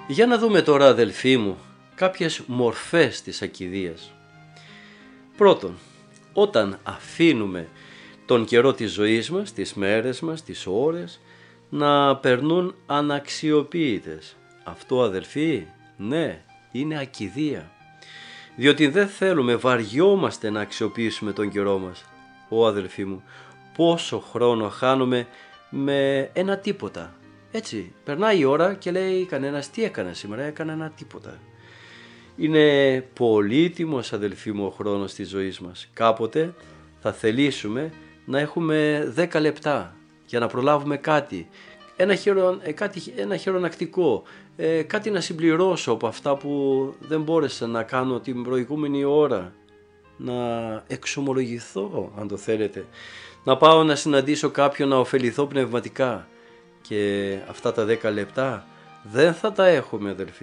Για να δούμε τώρα, αδελφοί μου, κάποιες μορφές της ακηδείας. Πρώτον, όταν αφήνουμε τον καιρό της ζωής μας, τις μέρες μας, τις ώρες, να περνούν αναξιοποιητές. Αυτό, αδελφοί, ναι, είναι ακηδεία. Διότι δεν θέλουμε, βαριόμαστε να αξιοποιήσουμε τον καιρό μας. Αδελφοί μου, πόσο χρόνο χάνουμε με ένα τίποτα. Έτσι, περνάει η ώρα και λέει κανένας, τι έκανα σήμερα, έκανα ένα τίποτα. Είναι πολύτιμος, αδελφοί μου, ο χρόνος της ζωής μας. Κάποτε θα θελήσουμε να έχουμε 10 λεπτά για να προλάβουμε κάτι, ένα χειρονακτικό, κάτι να συμπληρώσω από αυτά που δεν μπόρεσα να κάνω την προηγούμενη ώρα, να εξομολογηθώ, αν το θέλετε, να πάω να συναντήσω κάποιον, να ωφεληθώ πνευματικά. Και αυτά τα 10 λεπτά δεν θα τα έχουμε, αδελφοί.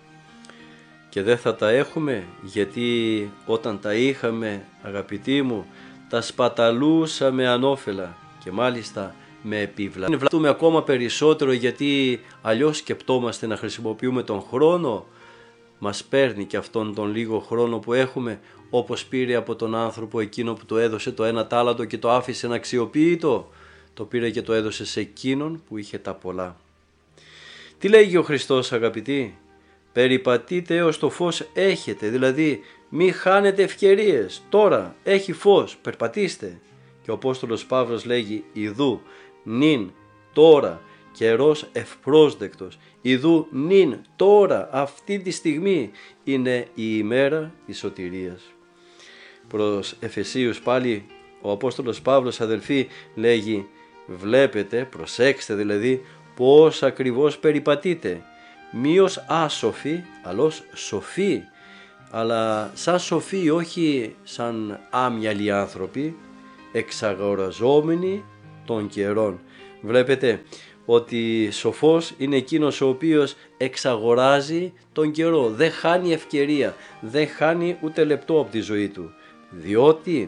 Και δεν θα τα έχουμε γιατί όταν τα είχαμε, αγαπητοί μου, τα σπαταλούσαμε ανώφελα και μάλιστα με επιβλαβή. Βλατούμε ακόμα περισσότερο γιατί αλλιώς σκεπτόμαστε να χρησιμοποιούμε τον χρόνο. Μας παίρνει και αυτόν τον λίγο χρόνο που έχουμε, όπως πήρε από τον άνθρωπο εκείνο που του έδωσε το ένα τάλαντο και το άφησε να αξιοποιείτο. Το πήρε και το έδωσε σε εκείνον που είχε τα πολλά. Τι λέγει ο Χριστός, αγαπητοί? Περιπατείτε έως το φως έχετε, δηλαδή μη χάνετε ευκαιρίες. Τώρα έχει φως, περπατήστε. Και ο Απόστολος Παύλος λέγει, ιδού νυν τώρα καιρός ευπρόσδεκτος. Ιδού νυν τώρα, αυτή τη στιγμή είναι η ημέρα της σωτηρίας. Προς Εφεσίους πάλι ο Απόστολος Παύλος, αδελφοί, λέγει, βλέπετε, προσέξτε δηλαδή, πώς ακριβώς περιπατείτε. Μήος άσοφοι, αλλώς σοφοί, αλλά σαν σοφοί, όχι σαν άμυαλοι άνθρωποι, εξαγοραζόμενοι των καιρών. Βλέπετε ότι σοφός είναι εκείνος ο οποίος εξαγοράζει τον καιρό, δεν χάνει ευκαιρία, δεν χάνει ούτε λεπτό από τη ζωή του, διότι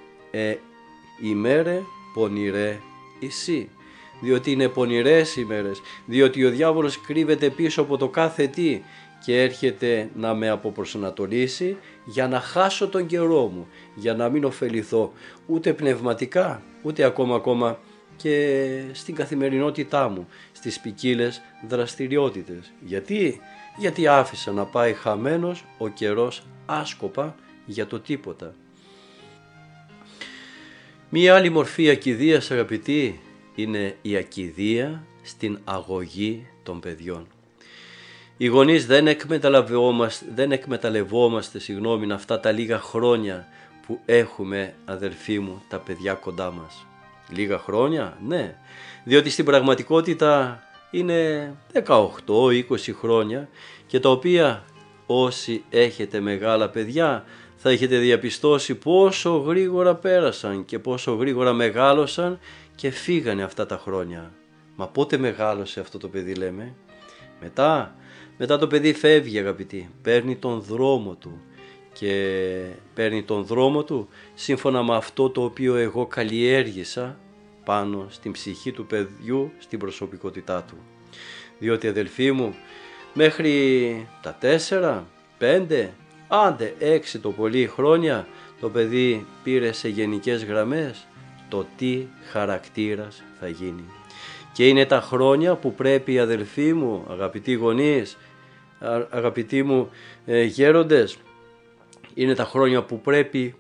ημέρε πονηρέ εσύ. Διότι είναι πονηρές ημέρες, διότι ο διάβολος κρύβεται πίσω από το κάθε τι και έρχεται να με αποπροσανατολίσει για να χάσω τον καιρό μου, για να μην ωφεληθώ ούτε πνευματικά, ούτε ακόμα και στην καθημερινότητά μου, στις ποικίλες δραστηριότητες. Γιατί άφησα να πάει χαμένος ο καιρός άσκοπα για το τίποτα. Μία άλλη μορφή ακηδείας, αγαπητοί, είναι η ακηδεία στην αγωγή των παιδιών. Οι γονείς δεν εκμεταλλευόμαστε αυτά τα λίγα χρόνια που έχουμε, αδελφοί μου, τα παιδιά κοντά μας. Λίγα χρόνια, ναι, διότι στην πραγματικότητα είναι 18-20 χρόνια και τα οποία όσοι έχετε μεγάλα παιδιά θα έχετε διαπιστώσει πόσο γρήγορα πέρασαν και πόσο γρήγορα μεγάλωσαν και φύγανε αυτά τα χρόνια. Μα πότε μεγάλωσε αυτό το παιδί, λέμε? Μετά το παιδί φεύγει, αγαπητοί, παίρνει τον δρόμο του και παίρνει τον δρόμο του σύμφωνα με αυτό το οποίο εγώ καλλιέργησα πάνω στην ψυχή του παιδιού, στην προσωπικότητά του. Διότι, αδελφοί μου, μέχρι τα 4, 5, άντε 6 το πολύ χρόνια το παιδί πήρε σε γενικές γραμμές το τι χαρακτήρας θα γίνει. Και είναι τα χρόνια που πρέπει, αδελφοί μου, αγαπητοί γονείς, αγαπητοί μου γέροντες, είναι τα χρόνια που πρέπει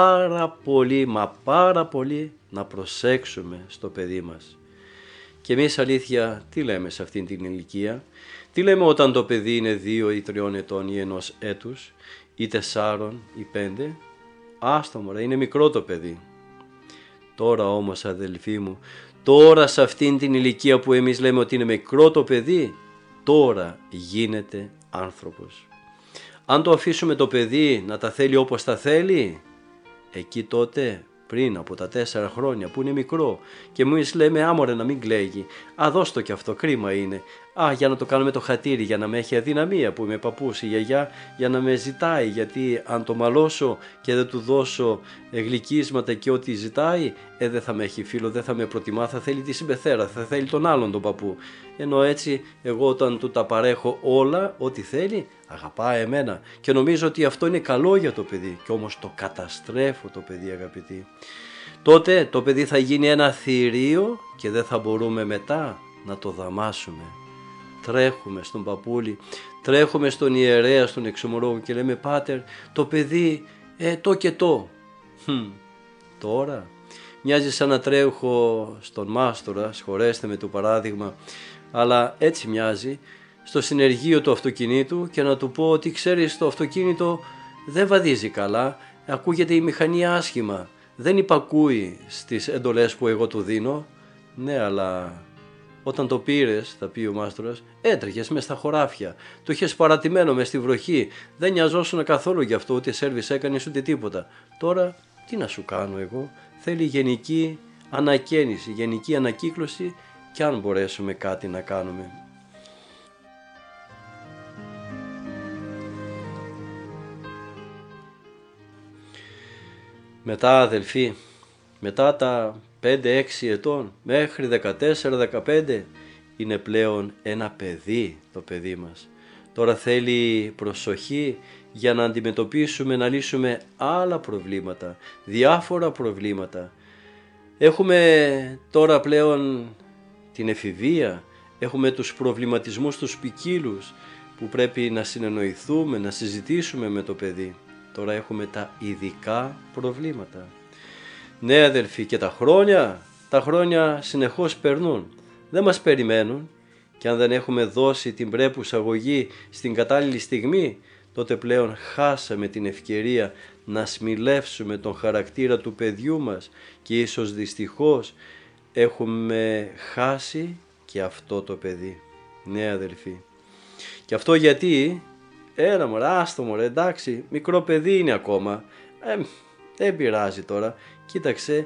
πάρα πολύ να προσέξουμε στο παιδί μας. Και εμείς, αλήθεια, τι λέμε σε αυτήν την ηλικία? Τι λέμε όταν το παιδί είναι 2 ή 3 ετών ή 1 έτους ή 4 ή 5? Άστα μωρέ, είναι μικρό το παιδί. Τώρα όμως, αδελφοί μου, τώρα σε αυτήν την ηλικία που εμείς λέμε ότι είναι μικρό το παιδί, τώρα γίνεται άνθρωπος. Αν το αφήσουμε το παιδί να τα θέλει όπως τα θέλει, εκεί τότε πριν από τα 4 χρόνια που είναι μικρό και εμείς λέμε άμορε να μην κλαίγει, δώσ' το κι αυτό, κρίμα είναι, Για να το κάνουμε το χατήρι, για να με έχει αδυναμία που είμαι παππούς, η γιαγιά για να με ζητάει, γιατί αν το μαλώσω και δεν του δώσω γλυκίσματα και ό,τι ζητάει, δεν θα με έχει φίλο, δεν θα με προτιμά, θα θέλει τη συμπεθέρα, θα θέλει τον άλλον τον παππού. Ενώ έτσι εγώ όταν του τα παρέχω όλα, ό,τι θέλει, αγαπάει εμένα και νομίζω ότι αυτό είναι καλό για το παιδί, και όμως το καταστρέφω το παιδί, αγαπητοί. Τότε το παιδί θα γίνει ένα θηρίο και δεν θα μπορούμε μετά να το δαμάσουμε. Τρέχουμε στον παππούλη, τρέχουμε στον ιερέα, στον εξομολόγο και λέμε, πάτερ, το παιδί το και το. Τώρα μοιάζει σαν να τρέχω στον μάστορα, σχολέστε με το παράδειγμα, αλλά έτσι μοιάζει, στο συνεργείο του αυτοκινήτου και να του πω ότι ξέρεις, το αυτοκίνητο δεν βαδίζει καλά, ακούγεται η μηχανή άσχημα, δεν υπακούει στις εντολές που εγώ του δίνω. Ναι, αλλά όταν το πήρες, θα πει ο μάστορας, έτρεχες μες στα χωράφια, το είχες παρατημένο μες στη βροχή, δεν νοιαζόσουν καθόλου γι' αυτό, ούτε σέρβις έκανες ούτε τίποτα. Τώρα τι να σου κάνω εγώ, θέλει γενική ανακαίνιση, γενική ανακύκλωση, και αν μπορέσουμε κάτι να κάνουμε. Μετά, αδελφοί, μετά τα 5-6 ετών μέχρι 14-15 είναι πλέον ένα παιδί το παιδί μας. Τώρα θέλει προσοχή για να αντιμετωπίσουμε, να λύσουμε άλλα προβλήματα, διάφορα προβλήματα. Έχουμε τώρα πλέον την εφηβεία, έχουμε τους προβληματισμούς τους ποικίλους που πρέπει να συνεννοηθούμε, να συζητήσουμε με το παιδί. Τώρα έχουμε τα ειδικά προβλήματα. Ναι, αδελφοί, και τα χρόνια συνεχώς περνούν. Δεν μας περιμένουν, και αν δεν έχουμε δώσει την πρέπουσα αγωγή στην κατάλληλη στιγμή, τότε πλέον χάσαμε την ευκαιρία να σμιλεύσουμε τον χαρακτήρα του παιδιού μας και ίσως δυστυχώς έχουμε χάσει και αυτό το παιδί. Ναι, αδελφοί. Και αυτό γιατί, άστο μωρέ, εντάξει, μικρό παιδί είναι ακόμα, δεν πειράζει τώρα, κοίταξε,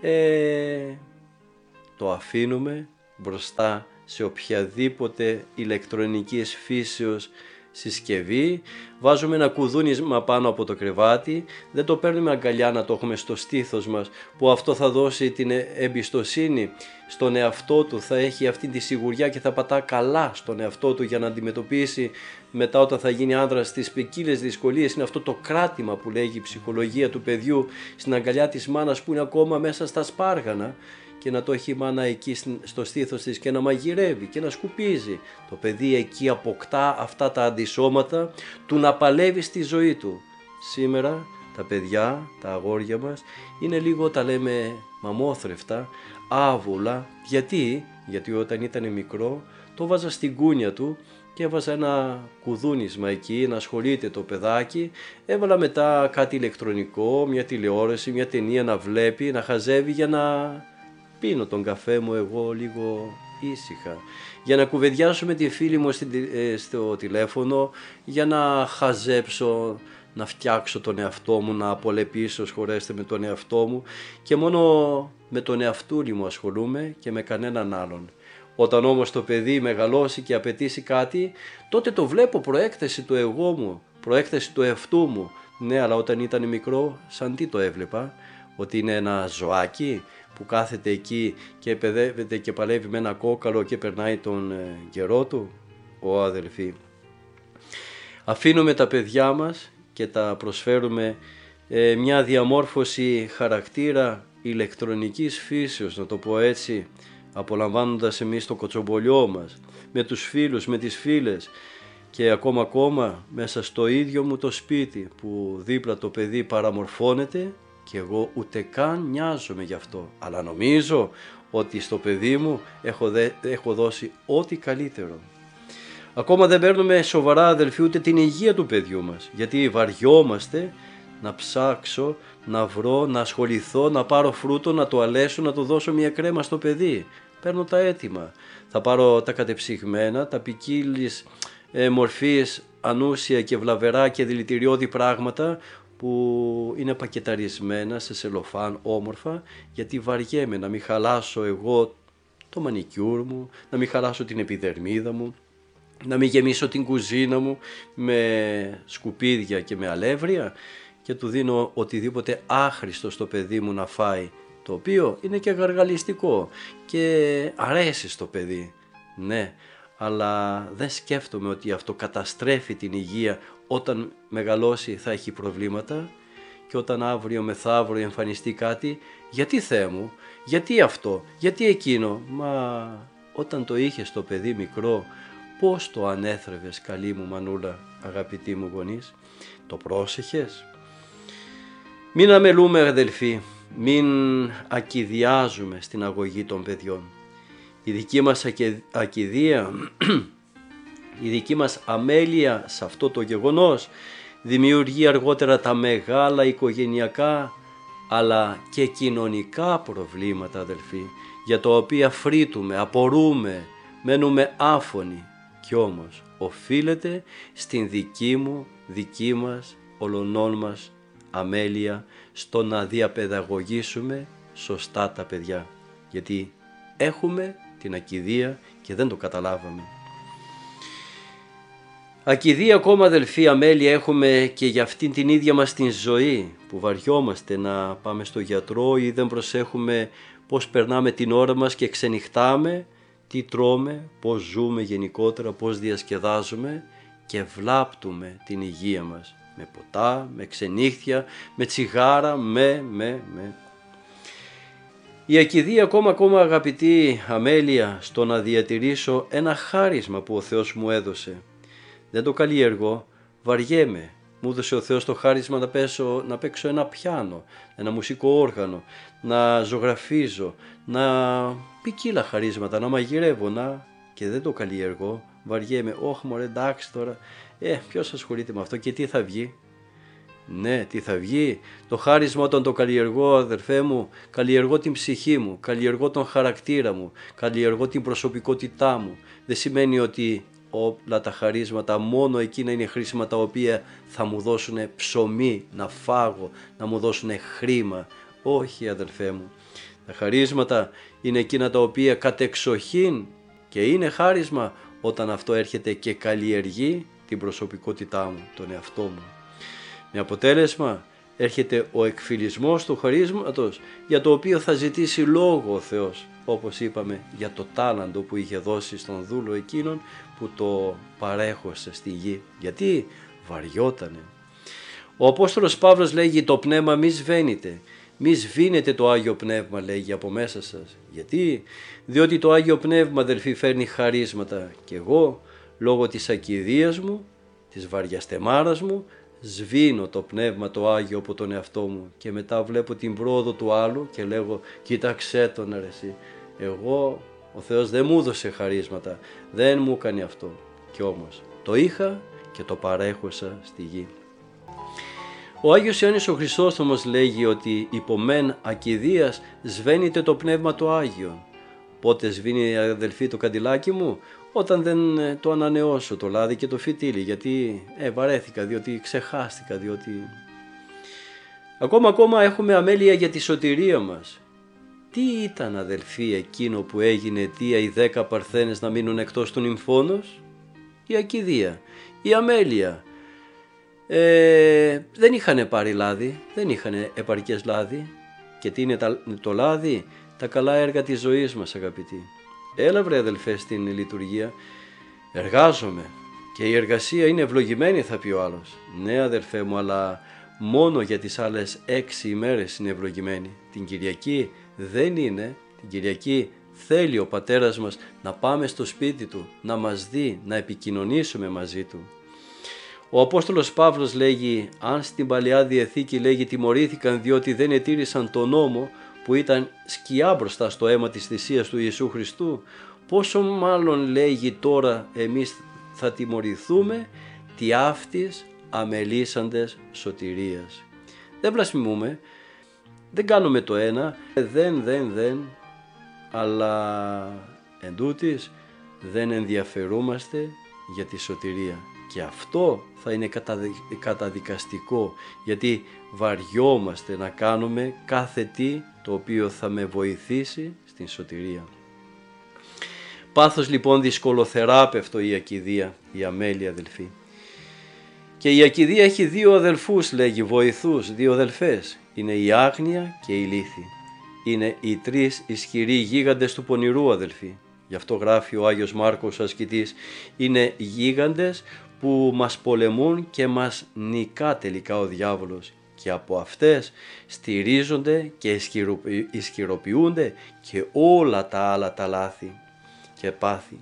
το αφήνουμε μπροστά σε οποιαδήποτε ηλεκτρονικής φύσεως συσκευή, βάζουμε ένα κουδούνισμα πάνω από το κρεβάτι, δεν το παίρνουμε αγκαλιά να το έχουμε στο στήθος μας, που αυτό θα δώσει την εμπιστοσύνη στον εαυτό του, θα έχει αυτή τη σιγουριά και θα πατά καλά στον εαυτό του για να αντιμετωπίσει μετά όταν θα γίνει άνδρας τις ποικίλες δυσκολίες. Είναι αυτό το κράτημα που λέγει η ψυχολογία του παιδιού στην αγκαλιά της μάνας που είναι ακόμα μέσα στα σπάργανα, και να το έχει η μάνα εκεί στο στήθος της και να μαγειρεύει και να σκουπίζει. Το παιδί εκεί αποκτά αυτά τα αντισώματα του να παλεύει στη ζωή του. Σήμερα τα παιδιά, τα αγόρια μας είναι λίγο, τα λέμε, μαμόθρευτα, άβουλα. Γιατί όταν ήταν μικρό το βάζα στην κούνια του και έβαζα ένα κουδούνισμα εκεί να ασχολείται το παιδάκι, έβαλα μετά κάτι ηλεκτρονικό, μια τηλεόραση, μια ταινία να βλέπει, να χαζεύει, για να πίνω τον καφέ μου εγώ λίγο ήσυχα, για να κουβεντιάσω με τη φίλη μου στο τηλέφωνο, για να χαζέψω, να φτιάξω τον εαυτό μου, να απολεπίσω, σχολέστε με τον εαυτό μου, και μόνο με τον εαυτούλη μου ασχολούμαι και με κανέναν άλλον. Όταν όμως το παιδί μεγαλώσει και απαιτήσει κάτι, τότε το βλέπω προέκταση του εγώ μου, προέκταση του εαυτού μου. Ναι, αλλά όταν ήταν μικρό, σαν τι το έβλεπα? Ότι είναι ένα ζωάκι που κάθεται εκεί και παιδεύεται και παλεύει με ένα κόκαλο και περνάει τον καιρό του? Αδελφοί, αφήνουμε τα παιδιά μας και τα προσφέρουμε μια διαμόρφωση χαρακτήρα ηλεκτρονικής φύσεως, να το πω έτσι, απολαμβάνοντας εμείς το κοτσομπολιό μας, με τους φίλους, με τις φίλες, και ακόμα μέσα στο ίδιο μου το σπίτι που δίπλα το παιδί παραμορφώνεται και εγώ ούτε καν νοιάζομαι γι' αυτό, αλλά νομίζω ότι στο παιδί μου έχω δώσει ό,τι καλύτερο. Ακόμα δεν παίρνουμε σοβαρά, αδελφοί, ούτε την υγεία του παιδιού μας, γιατί βαριόμαστε να ψάξω, να βρω, να ασχοληθώ, να πάρω φρούτο, να το αλέσω, να του δώσω μια κρέμα στο παιδί. Παίρνω τα έτοιμα. Θα πάρω τα κατεψυγμένα, τα ποικίλης μορφής ανούσια και βλαβερά και δηλητηριώδη πράγματα που είναι πακεταρισμένα σε σελοφάν όμορφα, γιατί βαριέμαι να μην χαλάσω εγώ το μανικιούρ μου, να μην χαράσω την επιδερμίδα μου, να μην γεμίσω την κουζίνα μου με σκουπίδια και με αλεύρια και του δίνω οτιδήποτε άχρηστο στο παιδί μου να φάει, το οποίο είναι και γαργαλιστικό και αρέσει στο παιδί. Ναι, αλλά δεν σκέφτομαι ότι αυτό καταστρέφει την υγεία. Όταν μεγαλώσει θα έχει προβλήματα και όταν αύριο μεθαύριο εμφανιστεί κάτι, γιατί Θεέ μου, γιατί αυτό, γιατί εκείνο? Μα όταν το είχες το παιδί μικρό, πώς το ανέθρευες, καλή μου μανούλα, αγαπητοί μου γονείς? Το πρόσεχες? Μην αμελούμε, αδελφοί, μην ακηδιάζουμε στην αγωγή των παιδιών. Η δική μας ακηδία, η δική μας αμέλεια σε αυτό το γεγονός δημιουργεί αργότερα τα μεγάλα οικογενειακά αλλά και κοινωνικά προβλήματα, αδελφοί, για τα οποία φρύτουμε, απορούμε, μένουμε άφωνοι. Κι όμως οφείλεται στην δική μας, ολονών μας αμέλεια, στο να διαπαιδαγωγήσουμε σωστά τα παιδιά. Γιατί έχουμε την ακηδία και δεν το καταλάβαμε. Ακηδία ακόμα, αδελφοί, αμέλεια έχουμε και για αυτήν την ίδια μας την ζωή, που βαριόμαστε να πάμε στο γιατρό ή δεν προσέχουμε πώς περνάμε την ώρα μας και ξενυχτάμε, τι τρώμε, πώς ζούμε γενικότερα, πώς διασκεδάζουμε και βλάπτουμε την υγεία μας με ποτά, με ξενύχτια, με τσιγάρα, Η ακηδία ακόμα αγαπητή αμέλεια στο να διατηρήσω ένα χάρισμα που ο Θεός μου έδωσε. Δεν το καλλιεργώ, βαριέμαι. Μου έδωσε ο Θεός το χάρισμα να παίξω ένα πιάνο, ένα μουσικό όργανο, να ζωγραφίζω, να ποικίλα χαρίσματα, να μαγειρεύω, και δεν το καλλιεργώ, βαριέμαι. Όχι μωρέ, εντάξει τώρα, ποιος ασχολείται με αυτό και τι θα βγει? Ναι, τι θα βγει? Το χάρισμα όταν το καλλιεργώ, αδερφέ μου, καλλιεργώ την ψυχή μου, καλλιεργώ τον χαρακτήρα μου, καλλιεργώ την προσωπικότητά μου. Δεν σημαίνει ότι όλα τα χαρίσματα μόνο εκείνα είναι χρήσιμα τα οποία θα μου δώσουν ψωμί να φάγω, να μου δώσουν χρήμα. Όχι, αδερφέ μου, τα χαρίσματα είναι εκείνα τα οποία κατεξοχήν και είναι χάρισμα όταν αυτό έρχεται και καλλιεργεί την προσωπικότητά μου, τον εαυτό μου. Με αποτέλεσμα έρχεται ο εκφυλισμός του χαρίσματος, για το οποίο θα ζητήσει λόγο ο Θεός, όπως είπαμε, για το τάλαντο που είχε δώσει στον δούλο εκείνον που το παρέχωσε στη γη. Γιατί βαριότανε. Ο Απόστολος Παύλος λέγει: το πνεύμα μη σβαίνεται, μη σβήνετε το Άγιο Πνεύμα, λέγει, από μέσα σας. Γιατί? Διότι το Άγιο Πνεύμα, αδελφοί, φέρνει χαρίσματα και εγώ λόγω της ακηδείας μου, της βαριαστεμάρας μου, σβήνω το Πνεύμα το Άγιο από τον εαυτό μου και μετά βλέπω την πρόοδο του άλλου και λέγω: κοίταξέ τον ρε εσύ, εγώ, ο Θεός δεν μου έδωσε χαρίσματα, δεν μου έκανε αυτό, και όμως το είχα και το παρέχωσα στη γη. Ο Άγιος Ιωάννης ο Χρυσόστομος λέγει ότι υπό μεν ακηδείας σβαίνεται το Πνεύμα το Άγιο. Πότε σβήνει, αδελφοί, το καντιλάκι μου? Όταν δεν το ανανεώσω το λάδι και το φυτίλι, γιατί βαρέθηκα, διότι ξεχάστηκα, διότι... Ακόμα έχουμε αμέλεια για τη σωτηρία μας. Τι ήταν, αδελφοί, εκείνο που έγινε αιτία οι 10 παρθένες να μείνουν εκτός του νυμφώνος? Η ακηδία, η αμέλεια. Δεν είχαν πάρει λάδι, δεν είχαν επαρκές λάδι. Και τι είναι το λάδι? Τα καλά έργα της ζωής μας, αγαπητοί. Έλα βρε αδελφέ στην λειτουργία, εργάζομαι και η εργασία είναι ευλογημένη, θα πει ο άλλος. Ναι αδελφέ μου, αλλά μόνο για τις άλλες 6 ημέρες είναι ευλογημένη. Την Κυριακή δεν είναι. Την Κυριακή θέλει ο Πατέρας μας να πάμε στο σπίτι Του, να μας δει, να επικοινωνήσουμε μαζί Του. Ο Απόστολος Παύλος λέγει: αν στην Παλαιά Διαθήκη, λέγει, τιμωρήθηκαν διότι δεν ετήρησαν τον νόμο, που ήταν σκιά μπροστά στο αίμα της θυσίας του Ιησού Χριστού, πόσο μάλλον, λέγει, τώρα εμείς θα τιμωρηθούμε τι αύτης αμελήσαντες σωτηρίας. Δεν βλασφημούμε, δεν κάνουμε το ένα, δεν, αλλά εντούτοις δεν ενδιαφερούμαστε για τη σωτηρία. Και αυτό θα είναι καταδικαστικό, γιατί βαριόμαστε να κάνουμε κάθε τι το οποίο θα με βοηθήσει στην σωτηρία. Πάθος λοιπόν δυσκολοθεράπευτο η ακηδία, η αμέλεια αδελφοί. Και η ακηδία έχει δύο αδελφούς, λέγει, βοηθούς, δύο αδελφές. Είναι η άγνοια και η λύθη. Είναι οι τρεις ισχυροί γίγαντες του πονηρού, αδελφοί. Γι' αυτό γράφει ο Άγιος Μάρκος ο ασκητής, είναι γίγαντες που μας πολεμούν και μας νικά τελικά ο διάβολος. Και από αυτές στηρίζονται και ισχυροποιούνται και όλα τα άλλα τα λάθη και πάθη.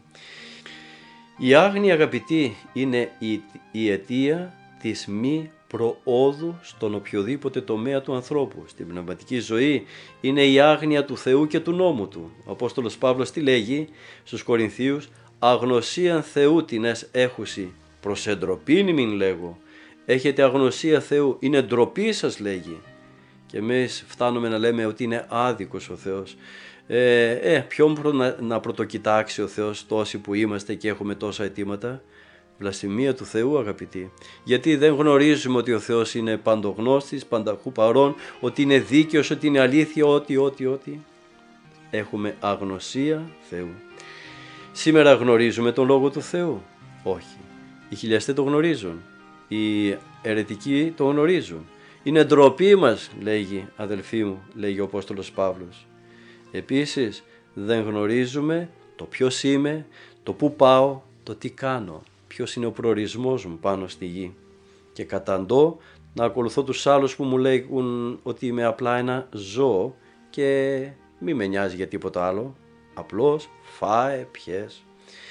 Η άγνοια, αγαπητοί, είναι η αιτία της μη προόδου στον οποιοδήποτε τομέα του ανθρώπου. Στην πνευματική ζωή είναι η άγνοια του Θεού και του νόμου του. Ο Απόστολος Παύλος τι λέγει στους Κορινθίους? Αγνωσίαν Θεού τινες έχουσι, προς εντροπήν μην λέγω. Έχετε αγνωσία Θεού, είναι ντροπή σας, λέγει. Και εμείς φτάνουμε να λέμε ότι είναι άδικος ο Θεός. Ποιον να πρωτοκοιτάξει ο Θεός, τόσοι που είμαστε και έχουμε τόσα αιτήματα? Βλασιμία του Θεού, αγαπητοί. Γιατί δεν γνωρίζουμε ότι ο Θεός είναι παντογνώστης, πανταχού παρών, ότι είναι δίκαιος, ότι είναι αλήθεια, ότι. Έχουμε αγνωσία Θεού. Σήμερα γνωρίζουμε τον Λόγο του Θεού? Όχι. Οι χιλιαστές το γνωρίζουν. Οι αιρετικοί το γνωρίζουν. Είναι ντροπή μας, λέγει, αδελφοί μου, λέγει ο Απόστολος Παύλος. Επίσης δεν γνωρίζουμε το ποιος είμαι, το πού πάω, το τι κάνω, ποιος είναι ο προορισμός μου πάνω στη γη. Και καταντώ να ακολουθώ τους άλλους που μου λέγουν ότι είμαι απλά ένα ζώο και μη με νοιάζει για τίποτα άλλο. Απλώς φάε, πιες.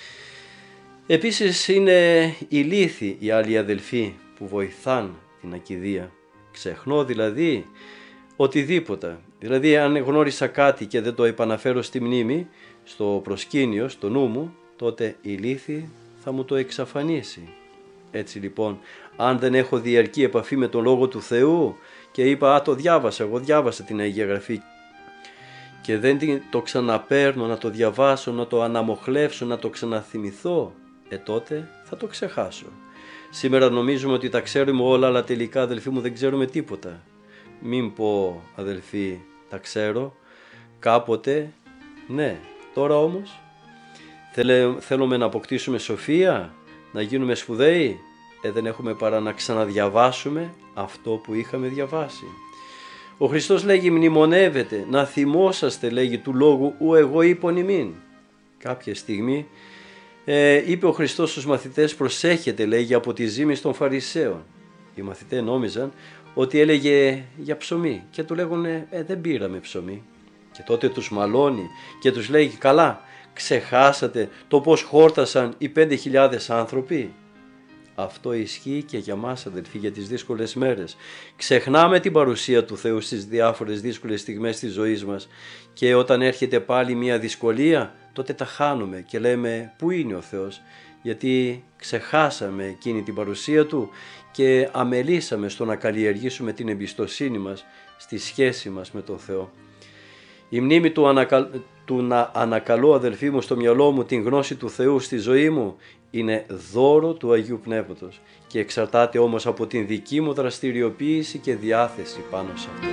Επίσης είναι οι λύθοι, οι άλλοι αδελφοί που βοηθάν την ακηδία. Ξεχνώ δηλαδή οτιδήποτε. Δηλαδή αν γνώρισα κάτι και δεν το επαναφέρω στη μνήμη, στο προσκήνιο, στο νου μου, τότε η λύθη θα μου το εξαφανίσει. Έτσι λοιπόν, αν δεν έχω διαρκή επαφή με τον Λόγο του Θεού και είπα εγώ διάβασα την Αγία Γραφή και δεν το ξαναπαίρνω να το διαβάσω, να το αναμοχλεύσω, να το ξαναθυμηθώ, τότε θα το ξεχάσω. Σήμερα νομίζουμε ότι τα ξέρουμε όλα, αλλά τελικά, αδελφοί μου, δεν ξέρουμε τίποτα. Μην πω, αδελφοί, τα ξέρω, κάποτε, ναι, τώρα όμως θέλουμε να αποκτήσουμε σοφία, να γίνουμε σπουδαίοι, δεν έχουμε παρά να ξαναδιαβάσουμε αυτό που είχαμε διαβάσει. Ο Χριστός λέγει μνημονεύετε, να θυμόσαστε, λέγει, του λόγου ου εγώ είπων ημίν. Κάποια στιγμή είπε ο Χριστός στους μαθητές, προσέχετε, λέγει, από τη ζήμη των Φαρισαίων. Οι μαθητές νόμιζαν ότι έλεγε για ψωμί και του λέγανε δεν πήραμε ψωμί. Και τότε τους μαλώνει και τους λέει, καλά, ξεχάσατε το πως χόρτασαν οι 5.000 άνθρωποι? Αυτό ισχύει και για μας, αδελφοί, για τις δύσκολες μέρες. Ξεχνάμε την παρουσία του Θεού στις διάφορες δύσκολες στιγμές της ζωής μας και όταν έρχεται πάλι μια δυσκολία, τότε τα χάνουμε και λέμε πού είναι ο Θεός? Γιατί ξεχάσαμε εκείνη την παρουσία Του και αμελήσαμε στο να καλλιεργήσουμε την εμπιστοσύνη μας στη σχέση μας με τον Θεό. Η μνήμη του να ανακαλώ, αδελφοί μου, στο μυαλό μου την γνώση του Θεού στη ζωή μου είναι δώρο του Αγίου Πνεύματος και εξαρτάται όμως από την δική μου δραστηριοποίηση και διάθεση πάνω σε αυτό.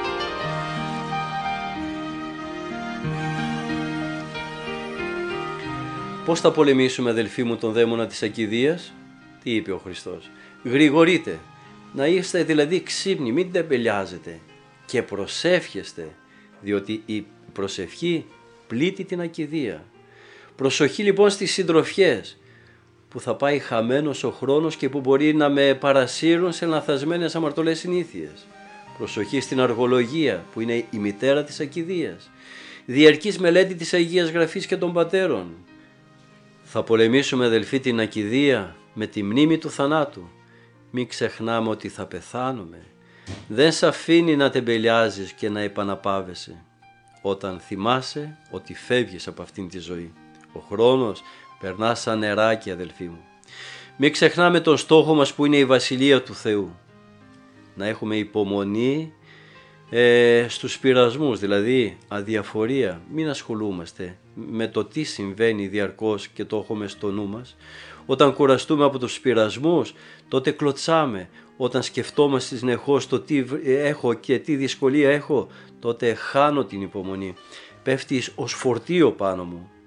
Πώς θα πολεμήσουμε, αδελφοί μου, τον δαίμονα της ακηδείας? Τι είπε ο Χριστός? Γρηγορείτε, να είστε δηλαδή ξύπνοι, μην τεμπελιάζετε και προσεύχεστε, διότι η προσευχή πλήττει την ακηδεία. Προσοχή λοιπόν στις συντροφιές, που θα πάει χαμένος ο χρόνος και που μπορεί να με παρασύρουν σε λανθασμένες αμαρτωλές συνήθειες. Προσοχή στην αργολογία, που είναι η μητέρα της ακηδείας. Διαρκής μελέτη της Αγίας Γραφής και των Πατέρων. Θα πολεμήσουμε, αδελφοί, την ακηδεία με τη μνήμη του θανάτου. Μην ξεχνάμε ότι θα πεθάνουμε. Δεν σ' αφήνει να τεμπελιάζεις και να επαναπάβεσαι όταν θυμάσαι ότι φεύγεις από αυτήν τη ζωή. Ο χρόνος περνά σαν νεράκι, αδελφοί μου. Μην ξεχνάμε τον στόχο μας που είναι η Βασιλεία του Θεού. Να έχουμε υπομονή στους πειρασμούς, δηλαδή αδιαφορία. Μην ασχολούμαστε με το τι συμβαίνει διαρκώς και το έχουμε στο νου μας. Όταν κουραστούμε από τους πειρασμούς, τότε κλωτσάμε. Όταν σκεφτόμαστε συνεχώς το τι έχω και τι δυσκολία έχω, τότε χάνω την υπομονή. Πέφτει ως φορτίο πάνω μου.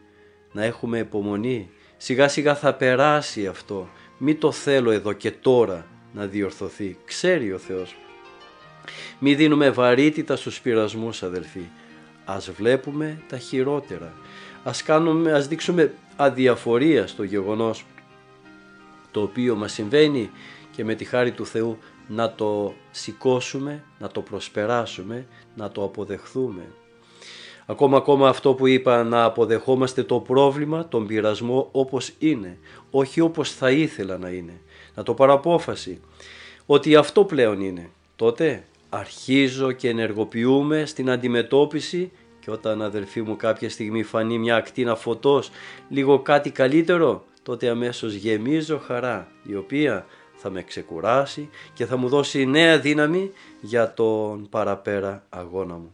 να έχουμε υπομονή. Σιγά σιγά θα περάσει αυτό. Μη το θέλω εδώ και τώρα να διορθωθεί. Ξέρει ο Θεός. Μη δίνουμε βαρύτητα στους πειρασμούς, αδελφοί. Ας βλέπουμε τα χειρότερα. Ας δείξουμε αδιαφορία στο γεγονός το οποίο μας συμβαίνει και με τη χάρη του Θεού να το σηκώσουμε, να το προσπεράσουμε, να το αποδεχθούμε. Ακόμα αυτό που είπα, να αποδεχόμαστε το πρόβλημα, τον πειρασμό όπως είναι, όχι όπως θα ήθελα να είναι. Να το παραπόφαση ότι αυτό πλέον είναι. Τότε αρχίζω και ενεργοποιούμε στην αντιμετώπιση και όταν, αδελφοί μου, κάποια στιγμή φανεί μια ακτίνα φωτός, λίγο κάτι καλύτερο, τότε αμέσως γεμίζω χαρά, η οποία θα με ξεκουράσει και θα μου δώσει νέα δύναμη για τον παραπέρα αγώνα μου.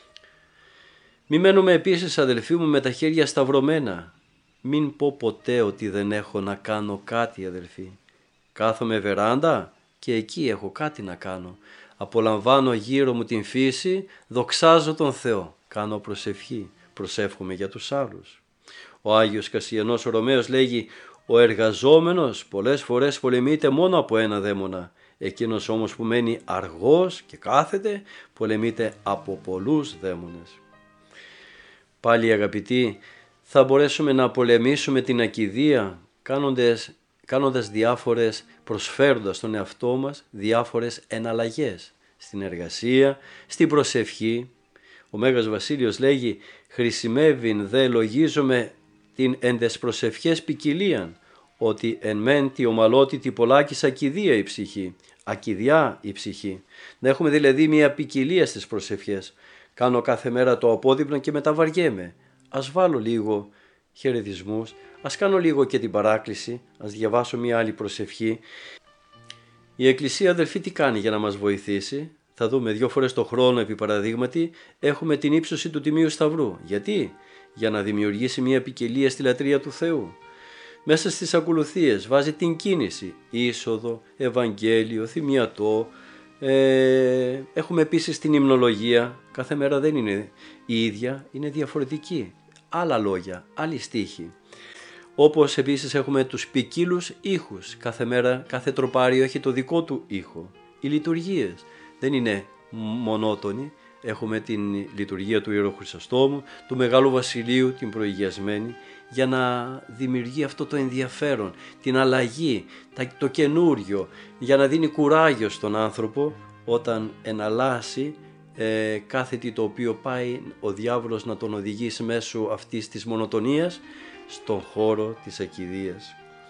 Μη μένουμε επίσης, αδελφοί μου, με τα χέρια σταυρωμένα. Μην πω ποτέ ότι δεν έχω να κάνω κάτι, αδελφοί. Κάθομαι βεράντα και εκεί έχω κάτι να κάνω. Απολαμβάνω γύρω μου την φύση, δοξάζω τον Θεό. Κάνω προσευχή, προσεύχομαι για τους άλλους. Ο Άγιος Κασιανός ο Ρωμαίος λέγει: ο εργαζόμενος πολλές φορές πολεμείται μόνο από ένα δαίμονα. Εκείνος όμως που μένει αργός και κάθεται πολεμείται από πολλούς δαίμονες. Πάλι, αγαπητοί, θα μπορέσουμε να πολεμήσουμε την ακηδία κάνοντας προσφέροντας στον εαυτό μας διάφορες εναλλαγές στην εργασία, στην προσευχή. Ο Μέγας Βασίλειος λέγει: χρησιμεύειν δε λογίζομαι την εν τες προσευχές ποικιλίαν, ότι εν μεν τη ομαλότητη πολλάκις ακηδία η ψυχή, ακηδιά η ψυχή. Να έχουμε δηλαδή μια ποικιλία στις προσευχές. Κάνω κάθε μέρα το απόδειπνο και μετά βαριέμαι. Ας βάλω λίγο χαιρετισμούς, ας κάνω λίγο και την παράκληση, ας διαβάσω μια άλλη προσευχή. Η Εκκλησία, αδελφοί, τι κάνει για να μας βοηθήσει? Θα δούμε 2 φορές το χρόνο, επί παραδείγματι, έχουμε την ύψωση του Τιμίου Σταυρού. Γιατί? Για να δημιουργήσει μια ποικιλία στη λατρεία του Θεού. Μέσα στις ακολουθίες βάζει την κίνηση, είσοδο, Ευαγγέλιο, θυμιατό. Έχουμε επίσης την υμνολογία. Κάθε μέρα δεν είναι η ίδια, είναι διαφορετική. Άλλα λόγια, άλλοι στίχοι. Όπως επίσης έχουμε τους ποικίλους ήχους. Κάθε μέρα, κάθε τροπάριο έχει το δικό του ήχο. Οι λειτουργίες δεν είναι μονότονοι. Έχουμε την λειτουργία του Ιερού Χρυσοστόμου, του Μεγάλου Βασιλείου, την προηγιασμένη, για να δημιουργεί αυτό το ενδιαφέρον, την αλλαγή, το καινούριο, για να δίνει κουράγιο στον άνθρωπο όταν εναλλάσσει κάθε τι το οποίο πάει ο διάβολος να τον οδηγήσει μέσω αυτής της μονοτονίας στον χώρο της ακηδείας.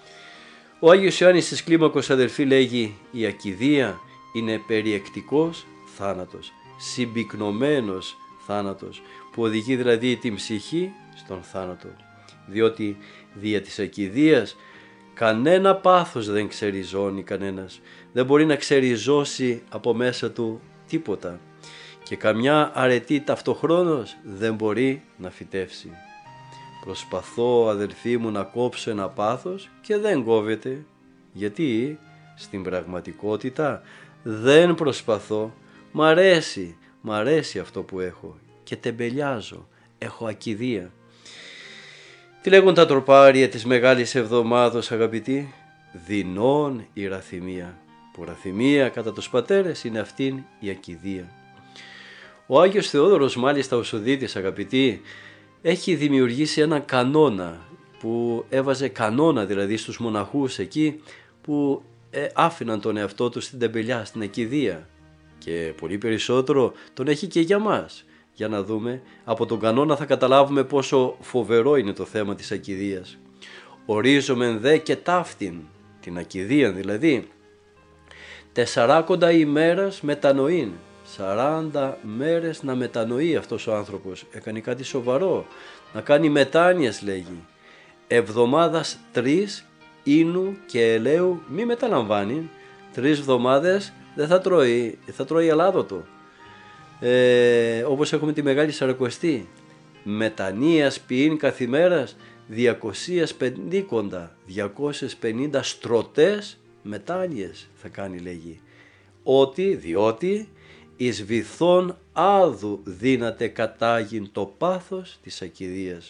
Ο Άγιος Ιωάννης της Κλίμακος, αδελφοί, λέγει: η ακηδεία είναι περιεκτικός θάνατος, συμπυκνωμένος θάνατος, που οδηγεί δηλαδή την ψυχή στον θάνατο, διότι δια της ακηδείας κανένα πάθος δεν ξεριζώνει κανένας, δεν μπορεί να ξεριζώσει από μέσα του τίποτα και καμιά αρετή ταυτοχρόνως δεν μπορεί να φυτεύσει. Προσπαθώ, αδελφοί μου, να κόψω ένα πάθος και δεν κόβεται. Γιατί? Στην πραγματικότητα δεν προσπαθώ. Μ' αρέσει αυτό που έχω και τεμπελιάζω, έχω ακηδία. Τι λέγουν τα τροπάρια της Μεγάλης Εβδομάδος, αγαπητοί? Δεινών η ραθυμία, που ραθυμία κατά τους πατέρες είναι αυτήν η ακηδία. Ο Άγιος Θεόδωρος, μάλιστα ο Σουδίτης, αγαπητοί, έχει δημιουργήσει ένα κανόνα, που έβαζε κανόνα δηλαδή στους μοναχούς εκεί που άφηναν τον εαυτό τους στην τεμπελιά, στην ακηδία, και πολύ περισσότερο τον έχει και για μας. Για να δούμε, από τον κανόνα θα καταλάβουμε πόσο φοβερό είναι το θέμα της ακηδείας. Ορίζομεν δε και ταύτην, την ακηδία δηλαδή, 40 ημέρας μετανοήν. 40 μέρες να μετανοεί αυτός ο άνθρωπος. Έκανε κάτι σοβαρό. Να κάνει μετάνοιες, λέγει. Εβδομάδας 3 ίνου και ελαίου μη μεταλαμβάνει. 3 εβδομάδες δεν θα τρώει, θα τρώει ελάδοτο. Όπως έχουμε τη Μεγάλη Σαρακοστή. Μετανοίας ποιήν καθημέρας 250 στρωτές μετάνοιες θα κάνει, λέγει. Διότι εις βυθών άδου δύναται κατάγειν το πάθος της ακηδείας.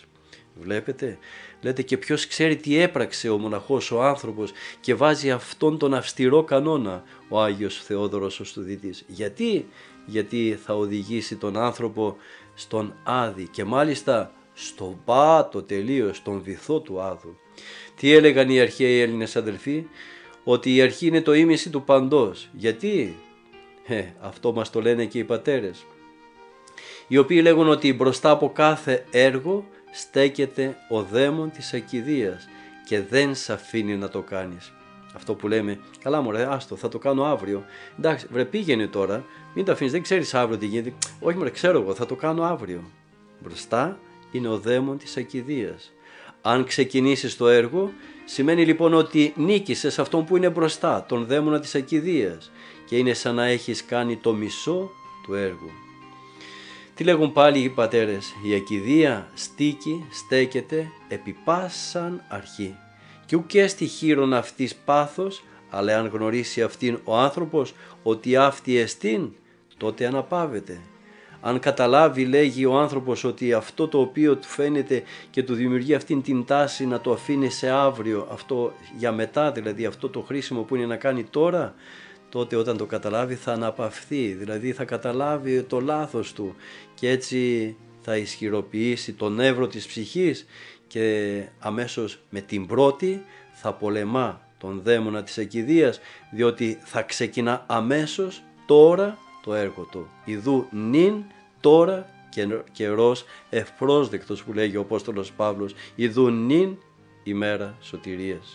Βλέπετε, λέτε, και ποιος ξέρει τι έπραξε ο μοναχός ο άνθρωπος και βάζει αυτόν τον αυστηρό κανόνα ο Άγιος Θεόδωρος ο Στουδίτης. Γιατί θα οδηγήσει τον άνθρωπο στον άδη και μάλιστα στον πάτο τελείως, στον βυθό του άδου. Τι έλεγαν οι αρχαίοι Έλληνες αδελφοί? Ότι η αρχή είναι το ήμιση του παντός. Γιατί? Αυτό μας το λένε και οι πατέρες, οι οποίοι λέγουν ότι μπροστά από κάθε έργο στέκεται ο δαίμον της ακηδείας και δεν σ' αφήνει να το κάνεις. Αυτό που λέμε, καλά μωρέ, άστο, θα το κάνω αύριο. Εντάξει, βρε, πήγαινε τώρα, μην το αφήνεις, δεν ξέρεις αύριο τι γίνεται. Όχι μωρέ, ξέρω εγώ, θα το κάνω αύριο. Μπροστά είναι ο δαίμον της ακηδείας. Αν ξεκινήσεις το έργο, σημαίνει λοιπόν ότι νίκησες αυτόν που είναι μπροστά, τον δαίμονα της ακηδείας, και είναι σαν να έχεις κάνει το μισό του έργου. Τι λέγουν πάλι οι πατέρες? Η ακηδεία στέκεται επί πάσαν αρχή. Και ουκ έστι χείρον αυτής πάθος, αλλά αν γνωρίσει αυτήν ο άνθρωπος ότι αυτή εστίν, τότε αναπαύεται. Αν καταλάβει, λέγει ο άνθρωπος, ότι αυτό το οποίο του φαίνεται και του δημιουργεί αυτήν την τάση να το αφήνει σε αύριο, αυτό για μετά, δηλαδή αυτό το χρήσιμο που είναι να κάνει τώρα, τότε όταν το καταλάβει θα αναπαυθεί, δηλαδή θα καταλάβει το λάθος του και έτσι θα ισχυροποιήσει το νεύρο της ψυχής και αμέσως με την πρώτη θα πολεμά τον δαίμονα της ακηδείας, διότι θα ξεκινά αμέσως τώρα το έργο του. Ιδού νυν τώρα καιρός ευπρόσδεκτος, που λέγει ο Απόστολος Παύλος, ιδού νυν ημέρα σωτηρίας.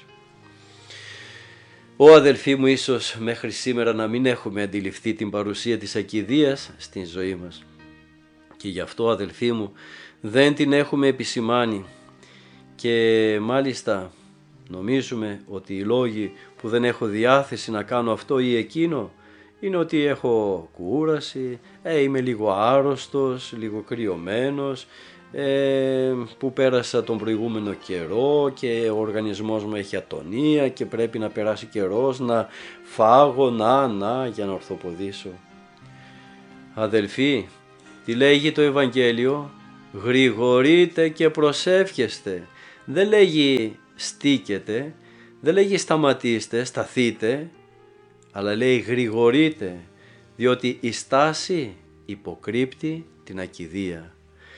Αδελφοί μου, ίσως μέχρι σήμερα να μην έχουμε αντιληφθεί την παρουσία της ακηδείας στην ζωή μας και γι' αυτό, αδελφοί μου, δεν την έχουμε επισημάνει και μάλιστα νομίζουμε ότι οι λόγοι που δεν έχω διάθεση να κάνω αυτό ή εκείνο είναι ότι έχω κούραση, είμαι λίγο άρρωστος, λίγο κρυωμένος, που πέρασα τον προηγούμενο καιρό και ο οργανισμός μου έχει ατονία και πρέπει να περάσει καιρός να φάγω, για να ορθοποδήσω. Αδελφοί, τι λέγει το Ευαγγέλιο? Γρηγορείτε και προσεύχεστε. Δεν λέγει στήκετε, δεν λέγει σταματήστε, σταθείτε, αλλά λέει γρηγορείτε, διότι η στάση υποκρύπτει την ακηδεία.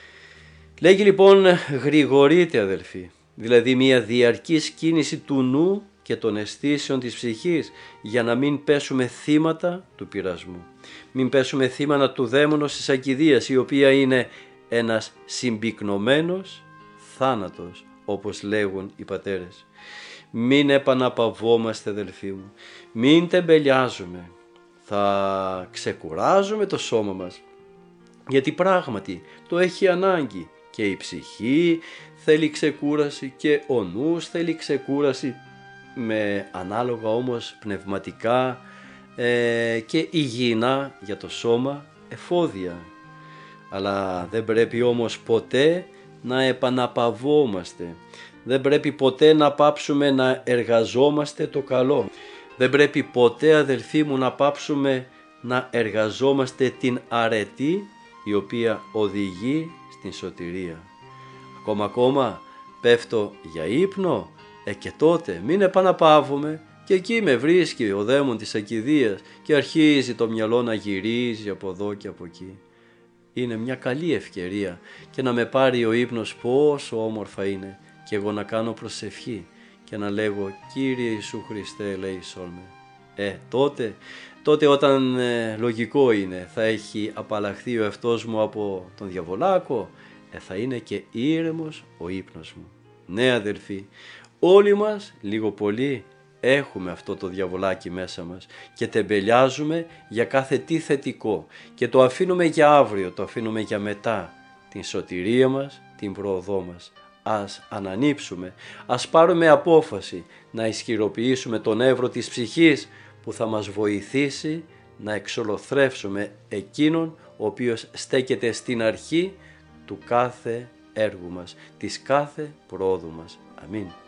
Λέγει λοιπόν γρηγορείτε, αδελφοί, δηλαδή μια διαρκής κίνηση του νου και των αισθήσεων της ψυχής για να μην πέσουμε θύματα του πειρασμού. Μην πέσουμε θύματα του δαίμονος της ακηδείας, η οποία είναι ένας συμπυκνωμένος θάνατος, όπως λέγουν οι πατέρες. Μην επαναπαυόμαστε, αδελφοί μου, μην τεμπελιάζουμε, θα ξεκουράζουμε το σώμα μας, γιατί πράγματι το έχει ανάγκη και η ψυχή θέλει ξεκούραση και ο νους θέλει ξεκούραση, με ανάλογα όμως πνευματικά και υγιεινά για το σώμα εφόδια. Αλλά δεν πρέπει όμως ποτέ να επαναπαυόμαστε, δεν πρέπει ποτέ να πάψουμε να εργαζόμαστε το καλό, δεν πρέπει ποτέ, αδελφοί μου, να πάψουμε να εργαζόμαστε την αρετή η οποία οδηγεί στην σωτηρία. Ακόμα πέφτω για ύπνο, και τότε μην επαναπαύουμε και εκεί με βρίσκει ο δαίμον της ακηδείας και αρχίζει το μυαλό να γυρίζει από εδώ και από εκεί. Είναι μια καλή ευκαιρία και να με πάρει ο ύπνος πόσο όμορφα είναι και εγώ να κάνω προσευχή και να λέγω Κύριε Ιησού Χριστέ ελέησόν με. Τότε όταν λογικό είναι θα έχει απαλλαχθεί ο εαυτός μου από τον διαβολάκο, θα είναι και ήρεμος ο ύπνος μου. Ναι, αδελφοί, όλοι μας λίγο πολύ έχουμε αυτό το διαβολάκι μέσα μας και τεμπελιάζουμε για κάθε τι θετικό και το αφήνουμε για αύριο, το αφήνουμε για μετά την σωτηρία μας, την πρόοδό μας. Ας ανανύψουμε, ας πάρουμε απόφαση να ισχυροποιήσουμε τον εύρο της ψυχής που θα μας βοηθήσει να εξολοθρεύσουμε εκείνον ο οποίος στέκεται στην αρχή του κάθε έργου μας, της κάθε πρόοδου μας. Αμήν.